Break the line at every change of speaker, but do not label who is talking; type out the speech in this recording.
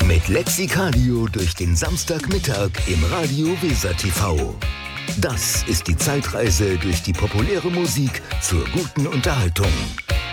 Mit Lexikadio durch den Samstagmittag im Radio Weser TV. Das ist die Zeitreise durch die populäre Musik zur guten Unterhaltung.